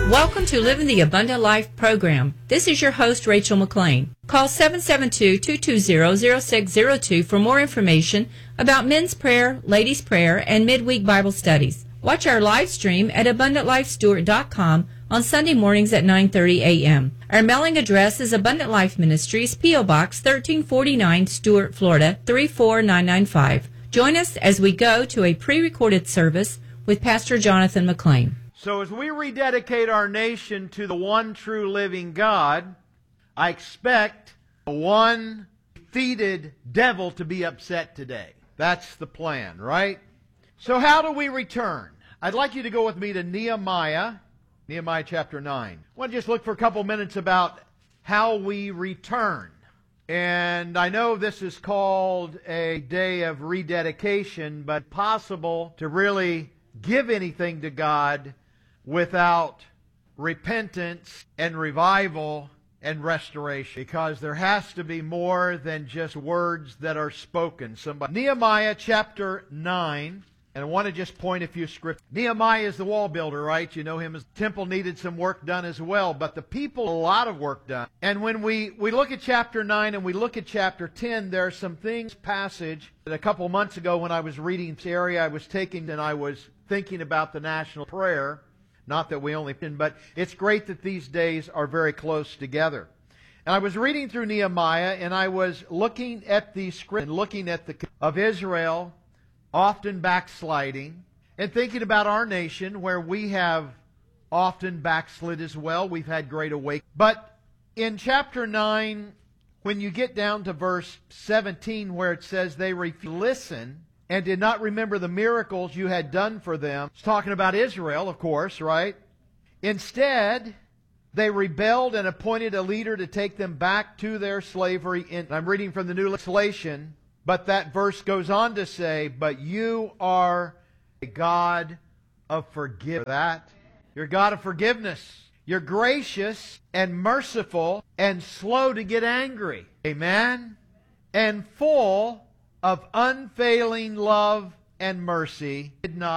Welcome to Living the Abundant Life program. This is your host, Rachel McLean. Call 772-220-0602 for more information about men's prayer, ladies' prayer, and midweek Bible studies. Watch our live stream at AbundantLifeStewart.com on Sunday mornings at 9:30 a.m. Our mailing address is Abundant Life Ministries, P.O. Box 1349, Stuart, Florida 34995. Join us as we go to a pre-recorded service with Pastor Jonathan McLean. So as we rededicate our nation to the one true living God, I expect one defeated devil to be upset today. That's the plan, right? So how do we return? I'd like you to go with me to Nehemiah chapter 9. I want to just look for a couple minutes about how we return. And I know this is called a day of rededication, but possible to really give anything to God without repentance and revival and restoration, because there has to be more than just words that are spoken. Nehemiah chapter 9, and I want to just point a few scriptures. Nehemiah is the wall builder, right? You know him as the temple needed some work done as well, but the people, a lot of work done. And when we look at chapter 9 and we look at chapter 10, there are some things, passage, that a couple months ago when I was reading this area, I was taking and I was thinking about the national prayer. Not that we only can, but it's great that these days are very close together. And I was reading through Nehemiah, and I was looking at the script and looking at the of Israel often backsliding, and thinking about our nation where we have often backslid as well. We've had great awakening. But in chapter 9, when you get down to verse 17 where it says they refused to listen and did not remember the miracles you had done for them. It's talking about Israel, of course, right? Instead, they rebelled and appointed a leader to take them back to their slavery. I'm reading from the New Translation, but that verse goes on to say, but you are a God of forgiveness. You're a God of forgiveness. You're gracious and merciful and slow to get angry. Amen? And full of unfailing love and mercy.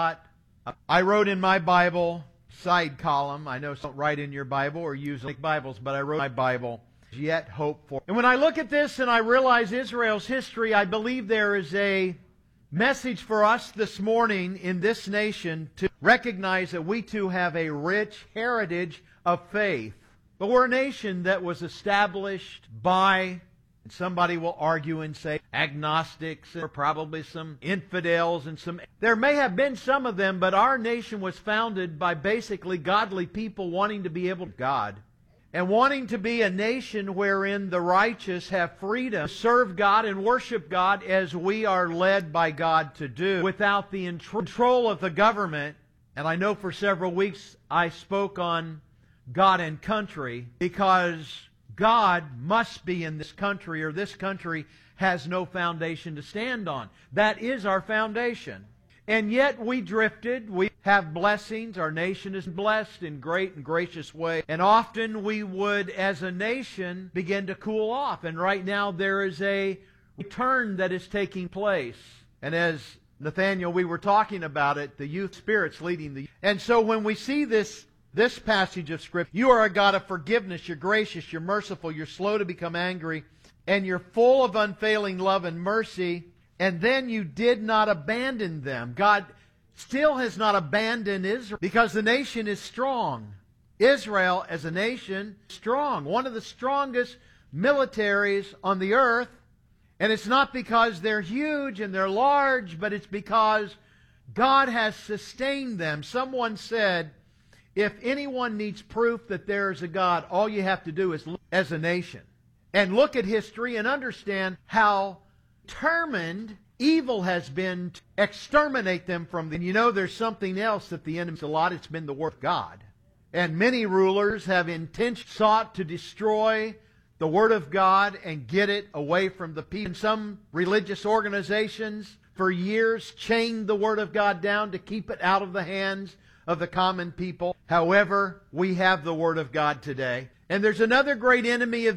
I wrote in my Bible, side column, I know some don't write in your Bible or use Bibles, but I wrote in my Bible, yet hope for. And when I look at this and I realize Israel's history, I believe there is a message for us this morning in this nation to recognize that we too have a rich heritage of faith. But we're a nation that was established by, somebody will argue and say, agnostics, or probably some infidels, and there may have been some of them, but our nation was founded by basically godly people wanting to be able to God, and wanting to be a nation wherein the righteous have freedom to serve God and worship God as we are led by God to do, without the control of the government. And I know for several weeks I spoke on God and country, because God must be in this country, or this country has no foundation to stand on. That is our foundation. And yet we drifted. We have blessings. Our nation is blessed in great and gracious ways. And often we would, as a nation, begin to cool off. And right now there is a return that is taking place. And as Nathaniel, we were talking about it, the youth spirits leading the youth. And so when we see this passage of Scripture, you are a God of forgiveness, you're gracious, you're merciful, you're slow to become angry, and you're full of unfailing love and mercy, and then you did not abandon them. God still has not abandoned Israel, because the nation is strong. Israel as a nation, strong. One of the strongest militaries on the earth, and it's not because they're huge and they're large, but it's because God has sustained them. Someone said, if anyone needs proof that there is a God, all you have to do is look as a nation and look at history and understand how determined evil has been to exterminate them from them. And you know, there's something else that the enemy's a lot. It's been the word of God. And many rulers have intentionally sought to destroy the Word of God and get it away from the people. And some religious organizations for years chained the Word of God down to keep it out of the hands of the common people. However, we have the Word of God today. And there's another great enemy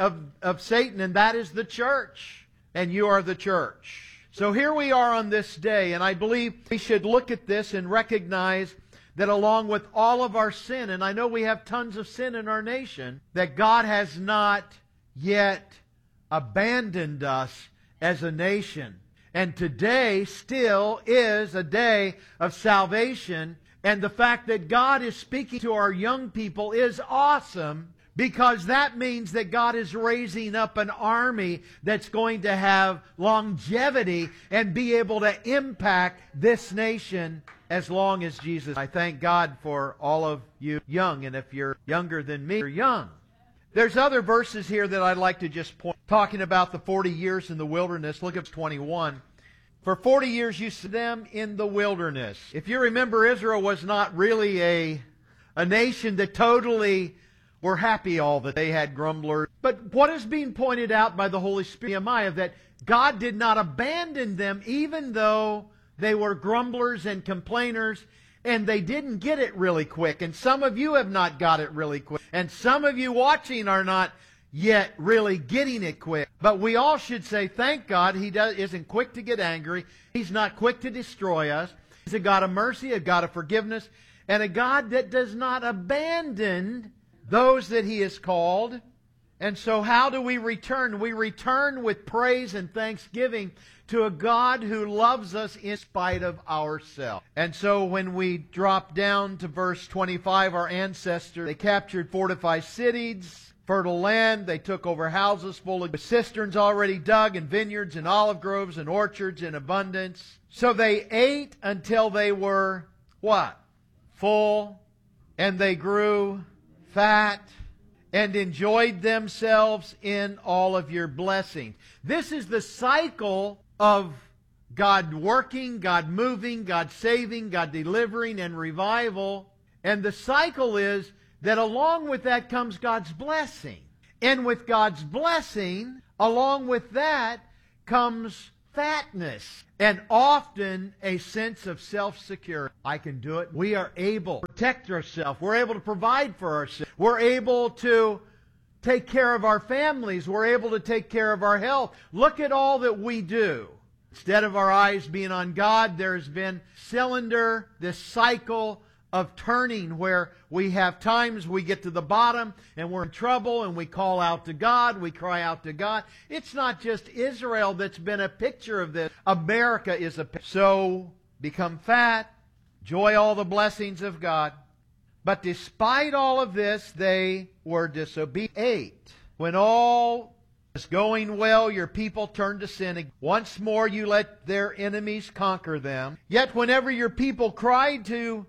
of Satan, and that is the church. And you are the church. So here we are on this day, and I believe we should look at this and recognize that along with all of our sin, and I know we have tons of sin in our nation, that God has not yet abandoned us as a nation. And today still is a day of salvation. And the fact that God is speaking to our young people is awesome, because that means that God is raising up an army that's going to have longevity and be able to impact this nation as long as Jesus. I thank God for all of you young, and if you're younger than me, you're young. There's other verses here that I'd like to just point. Talking about the 40 years in the wilderness, look at 21. For 40 years you saw them in the wilderness. If you remember, Israel was not really a nation that totally were happy all that they had grumblers. But what is being pointed out by the Holy Spirit, Nehemiah, that God did not abandon them even though they were grumblers and complainers, and they didn't get it really quick. And some of you have not got it really quick. And some of you watching are not yet really getting it quick. But we all should say, thank God He isn't quick to get angry. He's not quick to destroy us. He's a God of mercy, a God of forgiveness, and a God that does not abandon those that He has called. And so how do we return? We return with praise and thanksgiving to a God who loves us in spite of ourselves. And so when we drop down to verse 25, our ancestors, they captured fortified cities, fertile land. They took over houses full of cisterns already dug, and vineyards and olive groves and orchards in abundance. So they ate until they were what? Full, and they grew fat, and enjoyed themselves in all of your blessings. This is the cycle of God working, God moving, God saving, God delivering, and revival. And the cycle is that along with that comes God's blessing. And with God's blessing, along with that comes fatness, and often a sense of self-security. I can do it. We are able to protect ourselves. We're able to provide for ourselves. We're able to take care of our families. We're able to take care of our health. Look at all that we do. Instead of our eyes being on God, there's been this cycle of turning where we have times we get to the bottom and we're in trouble and we call out to God, we cry out to God. It's not just Israel that's been a picture of this. America is a picture. So become fat, enjoy all the blessings of God. But despite all of this, they were disobedient. When all was going well, your people turned to sin. Once more you let their enemies conquer them. Yet whenever your people cried to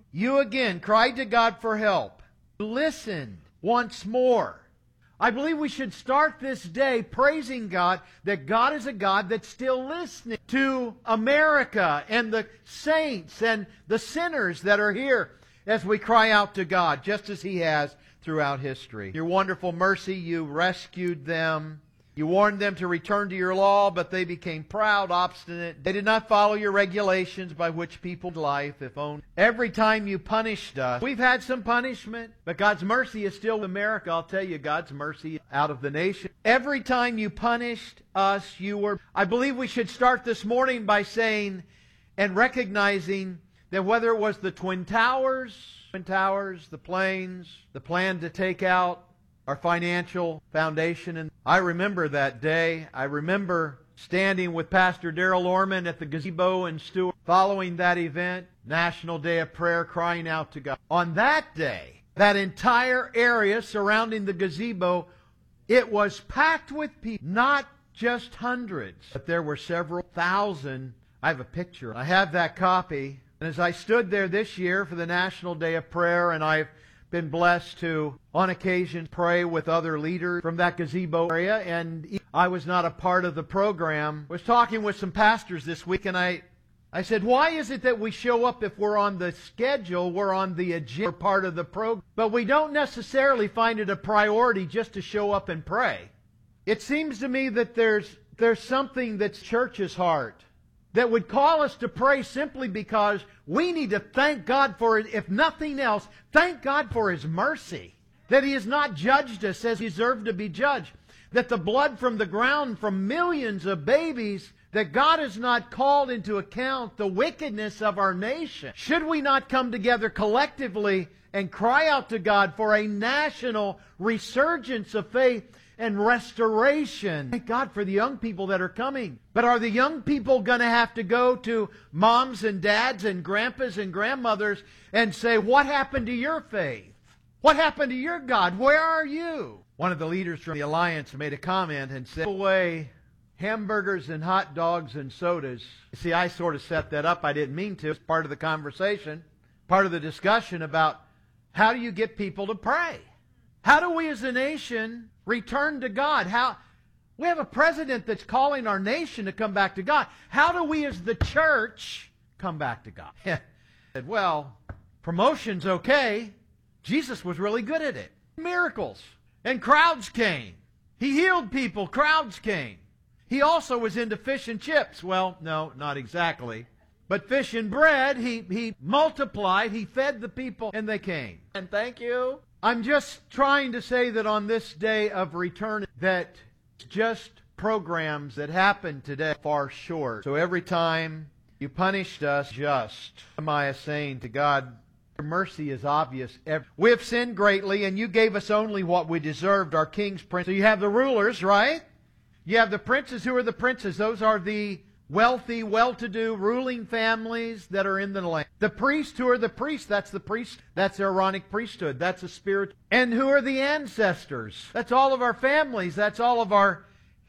God for help, listened once more. I believe we should start this day praising God that God is a God that's still listening to America and the saints and the sinners that are here as we cry out to God, just as He has throughout history. Your wonderful mercy, you rescued them. You warned them to return to your law, but they became proud, obstinate. They did not follow your regulations by which people life, if only. Every time you punished us, we've had some punishment, but God's mercy is still with America. I'll tell you, God's mercy out of the nation. Every time you punished us, I believe we should start this morning by saying and recognizing that whether it was the Twin Towers, the planes, the plan to take out our financial foundation. And I remember that day. I remember standing with Pastor Darrell Orman at the gazebo in Stewart following that event, National Day of Prayer, crying out to God. On that day, that entire area surrounding the gazebo, it was packed with people, not just hundreds, but there were several thousand. I have a picture. I have that copy. And as I stood there this year for the National Day of Prayer, and I've been blessed to, on occasion, pray with other leaders from that gazebo area, and I was not a part of the program. I was talking with some pastors this week, and I said, why is it that we show up if we're on the schedule, we're on the agenda, we're part of the program, but we don't necessarily find it a priority just to show up and pray? It seems to me that there's something that's church's heart that would call us to pray simply because we need to thank God for it. If nothing else, thank God for His mercy. That He has not judged us as He deserved to be judged. That the blood from the ground from millions of babies that God has not called into account the wickedness of our nation? Should we not come together collectively and cry out to God for a national resurgence of faith and restoration? Thank God for the young people that are coming. But are the young people going to have to go to moms and dads and grandpas and grandmothers and say, what happened to your faith? What happened to your God? Where are you? One of the leaders from the Alliance made a comment and said, away hamburgers and hot dogs and sodas. See, I sort of set that up. I didn't mean to. It's part of the conversation, part of the discussion about how do you get people to pray? How do we as a nation return to God? We have a president that's calling our nation to come back to God. How do we as the church come back to God? Said, well, promotion's okay. Jesus was really good at it. Miracles. And crowds came. He healed people. Crowds came. He also was into fish and chips. Well, no, not exactly. But fish and bread, he multiplied, he fed the people, and they came. And thank you. I'm just trying to say that on this day of return, that just programs that happen today far short. So every time you punished us just, Jeremiah saying to God, your mercy is obvious. We have sinned greatly, and you gave us only what we deserved, our kings, princes. So you have the rulers, right? You have the princes. Who are the princes? Those are the wealthy, well-to-do, ruling families that are in the land. The priests, who are the priests? That's the priest. That's the Aaronic priesthood. That's the spirit. And who are the ancestors? That's all of our families. That's all of our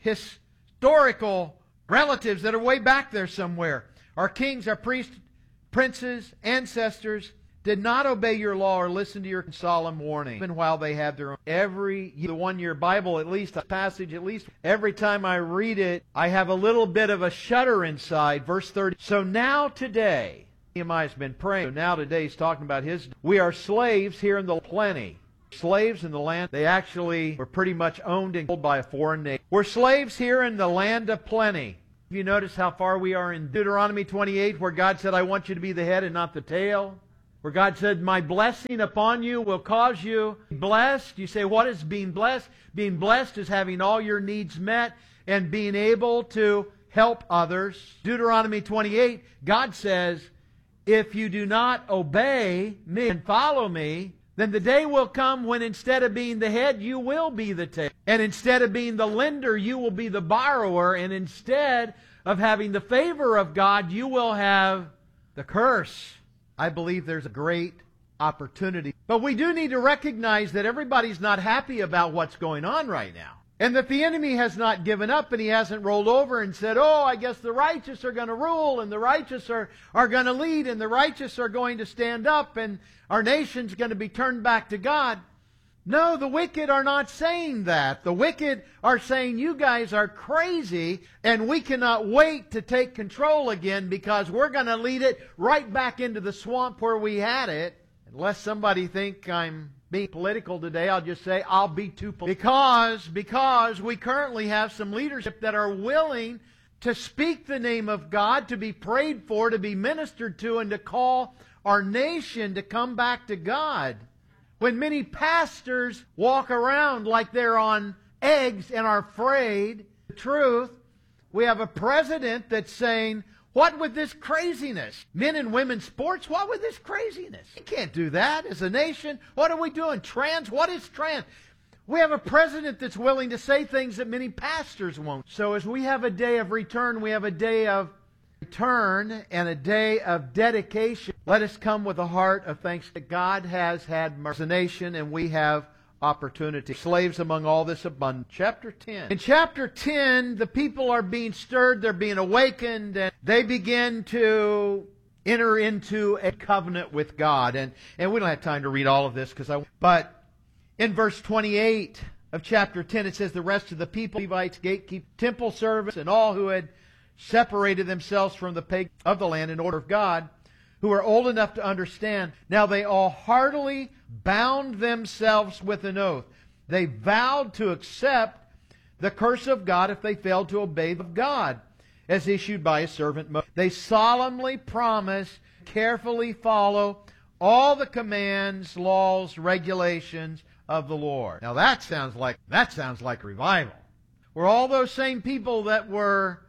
historical relatives that are way back there somewhere. Our kings, our priests, princes, ancestors did not obey your law or listen to your solemn warning, even while they had their own. The 1 year Bible, at least a passage, at least every time I read it, I have a little bit of a shudder inside. Verse 30. So now today, Nehemiah's been praying. So now today he's talking about we are slaves here in the plenty. Slaves in the land. They actually were pretty much owned and controlled by a foreign nation. We're slaves here in the land of plenty. You notice how far we are in Deuteronomy 28, where God said, I want you to be the head and not the tail. Where God said, my blessing upon you will cause you to be blessed. You say, what is being blessed? Being blessed is having all your needs met and being able to help others. Deuteronomy 28, God says, if you do not obey me and follow me, then the day will come when instead of being the head, you will be the tail. And instead of being the lender, you will be the borrower. And instead of having the favor of God, you will have the curse. I believe there's a great opportunity. But we do need to recognize that everybody's not happy about what's going on right now. And that the enemy has not given up and he hasn't rolled over and said, oh, I guess the righteous are going to rule and the righteous are going to lead and the righteous are going to stand up and our nation's going to be turned back to God. No, the wicked are not saying that. The wicked are saying you guys are crazy and we cannot wait to take control again because we're going to lead it right back into the swamp where we had it. Unless somebody think I'm being political today, I'll just say I'll be too political. Because we currently have some leadership that are willing to speak the name of God, to be prayed for, to be ministered to, and to call our nation to come back to God. When many pastors walk around like they're on eggs and are afraid of the truth, we have a president that's saying, what with this craziness? Men and women's sports, what with this craziness? You can't do that as a nation. What are we doing? Trans? What is trans? We have a president that's willing to say things that many pastors won't. So as we have a day of return, we have a day of return and a day of dedication. Let us come with a heart of thanks that God has had mercy as a nation and we have opportunity. Slaves among all this abundance. Chapter 10. In chapter 10, the people are being stirred, they're being awakened, and they begin to enter into a covenant with God. And we don't have time to read all of this, but in verse 28 of chapter 10, it says, the rest of the people, Levites, gatekeepers, temple servants, and all who had separated themselves from the pagans of the land in order of God, who were old enough to understand. Now they all heartily bound themselves with an oath. They vowed to accept the curse of God if they failed to obey the God, as issued by His servant Moses. They solemnly promised to carefully follow all the commands, laws, regulations of the Lord. Now that sounds like revival. Were all those same people that were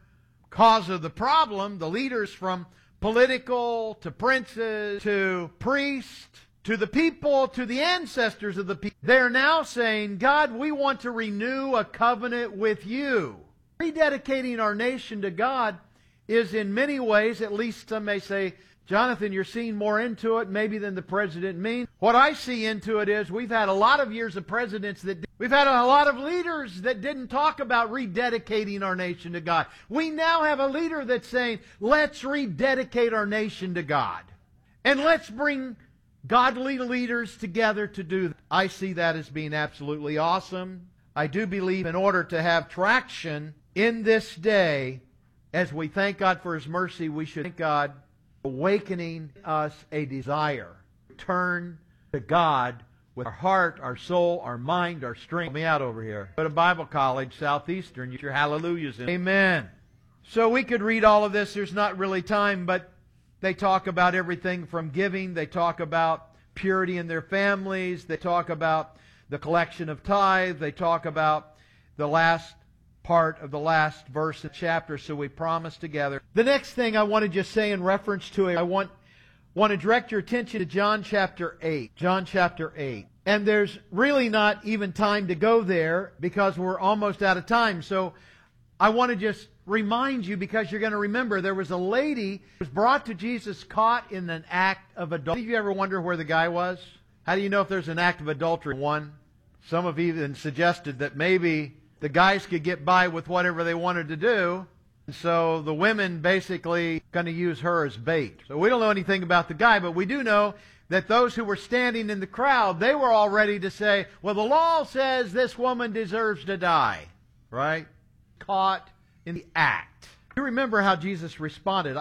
cause of the problem, the leaders from political to princes to priests to the people, to the ancestors of the people, they're now saying, God, we want to renew a covenant with you. Rededicating our nation to God is in many ways, at least some may say, Jonathan, you're seeing more into it maybe than the president means. What I see into it is we've had a lot of years of presidents we've had a lot of leaders that didn't talk about rededicating our nation to God. We now have a leader that's saying, let's rededicate our nation to God. And let's bring godly leaders together to do that. I see that as being absolutely awesome. I do believe in order to have traction in this day, as we thank God for His mercy, we should thank God awakening us a desire to turn to God with our heart, our soul, our mind, our strength. Help me out over here. Go to Bible College, Southeastern. Your hallelujahs in. Amen. So we could read all of this. There's not really time, but they talk about everything from giving. They talk about purity in their families. They talk about the collection of tithe. They talk about the last part of the last verse of the chapter, so we promise together. The next thing I want to just say in reference to it, I want to direct your attention to John chapter 8. John chapter 8. And there's really not even time to go there because we're almost out of time. So I want to just remind you, because you're going to remember, there was a lady who was brought to Jesus caught in an act of adultery. Have you ever wondered where the guy was? How do you know if there's an act of adultery? One. Some have even suggested that maybe the guys could get by with whatever they wanted to do. And so the women basically going to use her as bait. So we don't know anything about the guy, but we do know that those who were standing in the crowd, they were all ready to say, well, the law says this woman deserves to die. Right? Caught in the act. You remember how Jesus responded.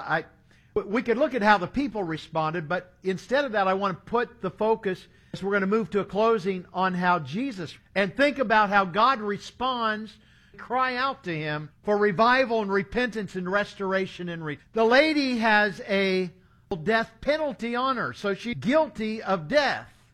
We could look at how the people responded, but instead of that, I want to put the focus, as we're going to move to a closing, on how Jesus, and think about how God responds, cry out to Him for revival and repentance and restoration. The lady has a death penalty on her, so she's guilty of death.